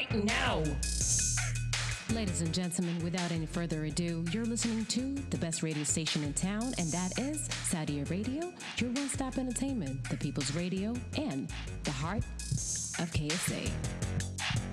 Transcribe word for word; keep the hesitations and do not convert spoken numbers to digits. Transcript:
right now. Ladies and gentlemen, without any further ado, you're listening to the best radio station in town, and that is Sadia Radio, your one-stop entertainment, the people's radio, and the heart of K S A.